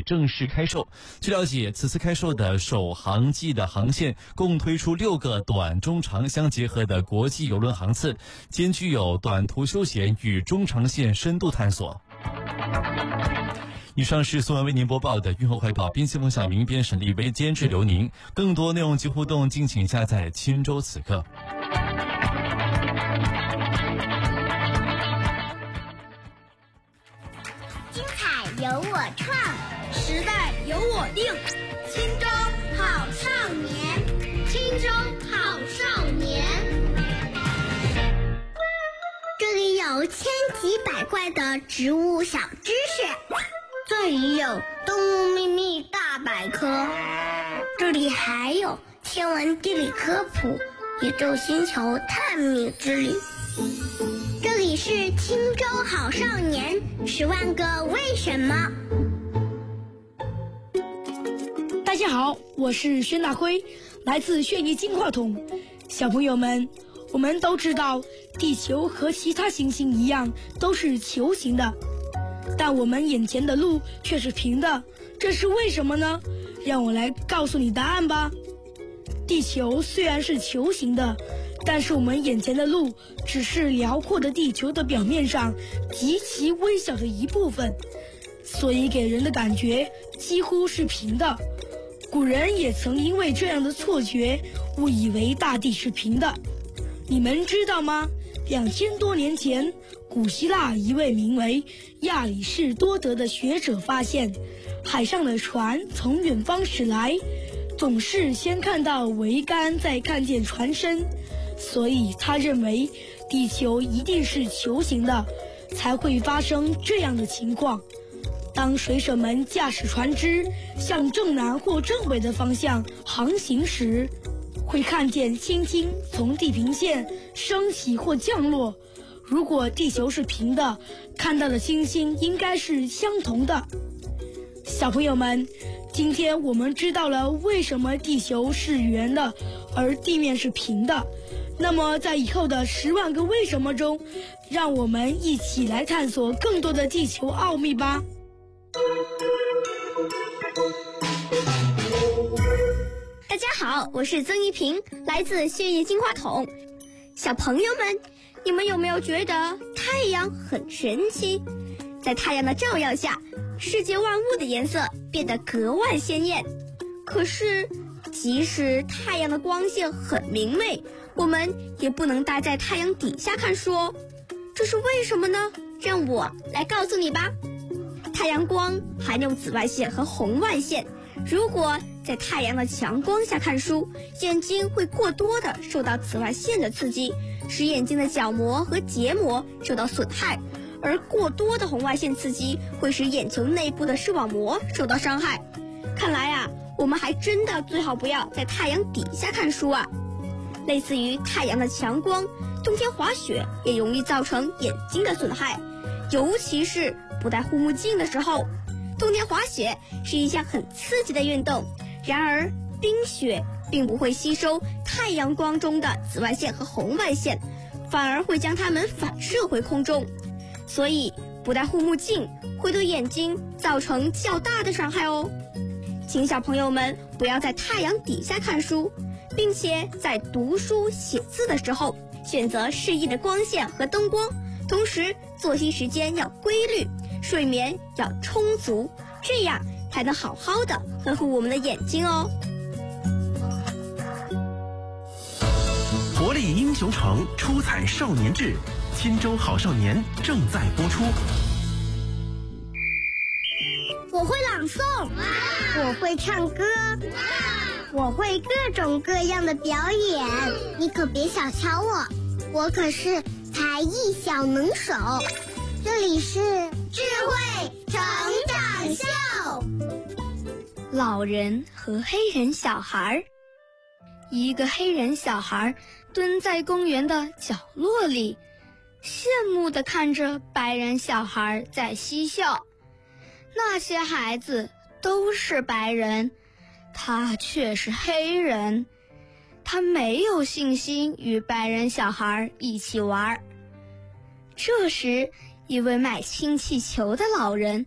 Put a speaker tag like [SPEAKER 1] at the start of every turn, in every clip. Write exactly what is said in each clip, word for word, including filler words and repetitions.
[SPEAKER 1] 正式开售。据了解，此次开售的首航季的航线共推出六个短中长相结合的国际邮轮航次，兼具有短途休闲与中长线深度探索。以上是宋文为您播报的运河快报，编辑冯晓明，编审立威，监制刘宁。更多内容及互动，敬请下载钦州此刻。
[SPEAKER 2] 精彩由我创，时代由我定。钦州好少年，钦州好少年。这里有千奇百怪的植物小知识，这里有动物秘密大百科，这里还有天文地理科普、宇宙星球探秘之旅。这里是钦州好少年，十万个为什么。
[SPEAKER 3] 大家好，我是宣大辉，来自眩晕金话筒。小朋友们，我们都知道地球和其他行星一样都是球形的，但我们眼前的路却是平的，这是为什么呢？让我来告诉你答案吧。地球虽然是球形的，但是我们眼前的路只是辽阔的地球的表面上极其微小的一部分，所以给人的感觉几乎是平的。古人也曾因为这样的错觉误以为大地是平的。你们知道吗？两千多年前，古希腊一位名为亚里士多德的学者发现，海上的船从远方驶来，总是先看到桅杆，再看见船身，所以他认为地球一定是球形的，才会发生这样的情况。当水手们驾驶船只向正南或正北的方向航行时，会看见星星从地平线升起或降落。如果地球是平的，看到的星星应该是相同的。小朋友们，今天我们知道了为什么地球是圆的，而地面是平的。那么在以后的十万个为什么中，让我们一起来探索更多的地球奥秘吧。
[SPEAKER 2] 大家好，我是曾一平，来自血液金话筒。小朋友们，你们有没有觉得太阳很神奇？在太阳的照耀下，世界万物的颜色变得格外鲜艳。可是即使太阳的光线很明媚，我们也不能待在太阳底下看书哦。这是为什么呢？让我来告诉你吧。太阳光含有紫外线和红外线，如果在太阳的强光下看书，眼睛会过多的受到紫外线的刺激，使眼睛的角膜和结膜受到损害，而过多的红外线刺激会使眼球内部的视网膜受到伤害。看来啊，我们还真的最好不要在太阳底下看书啊。类似于太阳的强光，冬天滑雪也容易造成眼睛的损害，尤其是不戴护目镜的时候。冬天滑雪是一项很刺激的运动，然而冰雪并不会吸收太阳光中的紫外线和红外线，反而会将它们反射回空中，所以不戴护目镜会对眼睛造成较大的伤害哦。请小朋友们不要在太阳底下看书，并且在读书写字的时候选择适宜的光线和灯光，同时作息时间要规律，睡眠要充足，这样才能好好的呵护我们的眼睛哦。
[SPEAKER 4] 活力英雄城，出彩少年志，钦州好少年正在播出。
[SPEAKER 2] 我会朗诵，我会唱歌，我会各种各样的表演，你可别小瞧我，我可是才艺小能手。这里是智慧成长秀。
[SPEAKER 5] 老人和黑人小孩。一个黑人小孩蹲在公园的角落里，羡慕地看着白人小孩在嬉笑。那些孩子都是白人，他却是黑人，他没有信心与白人小孩一起玩。这时，一位卖氢气球的老人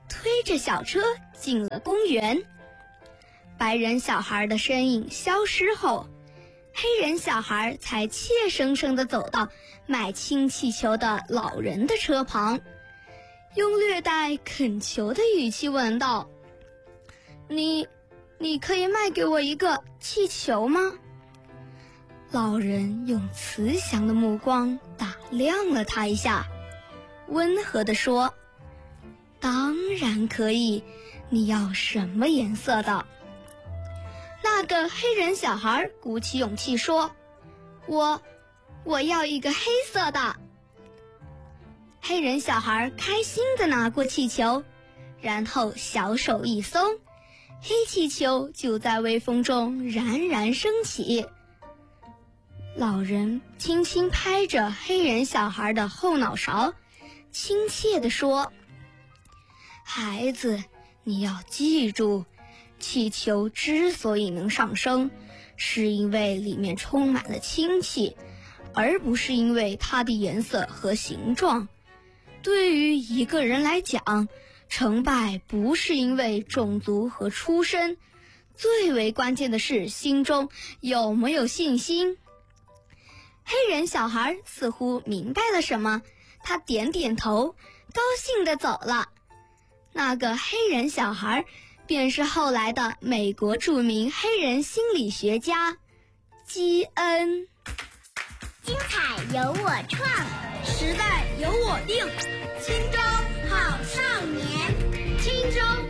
[SPEAKER 2] 推着小车进了公园。白人小孩的身影消失后，黑人小孩才怯生生地走到卖氢气球的老人的车旁，用略带恳求的语气问道：你你可以卖给我一个气球吗？老人用慈祥的目光打量了他一下，温和地说：当然可以，你要什么颜色的？那个黑人小孩鼓起勇气说：我我要一个黑色的。黑人小孩开心地拿过气球，然后小手一松，黑气球就在微风中冉冉升起。老人轻轻拍着黑人小孩的后脑勺，亲切地说：孩子，你要记住，气球之所以能上升，是因为里面充满了氢气，而不是因为它的颜色和形状。对于一个人来讲，成败不是因为种族和出身，最为关键的是心中有没有信心。黑人小孩似乎明白了什么，他点点头，高兴地走了。那个黑人小孩便是后来的美国著名黑人心理学家基恩。
[SPEAKER 6] 精彩由我创，
[SPEAKER 2] 时代由我定，
[SPEAKER 6] 青州好少年，青州